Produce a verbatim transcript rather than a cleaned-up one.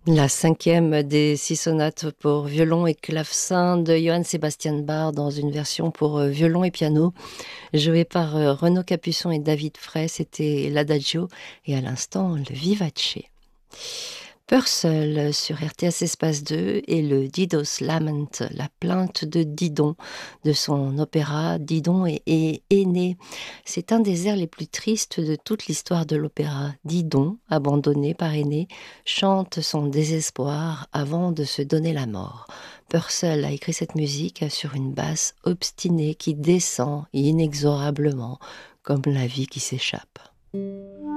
La cinquième des six sonates pour violon et clavecin de Johann Sebastian Bach dans une version pour euh, violon et piano, jouée par euh, Renaud Capuçon et David Frey. C'était l'Adagio et à l'instant le Vivace. Purcell sur R T S Espace deux et le Dido's Lament, la plainte de Didon, de son opéra Didon est, est, est né. C'est un des airs les plus tristes de toute l'histoire de l'opéra. Didon, abandonné par Aîné, chante son désespoir avant de se donner la mort. Purcell a écrit cette musique sur une basse obstinée qui descend inexorablement comme la vie qui s'échappe.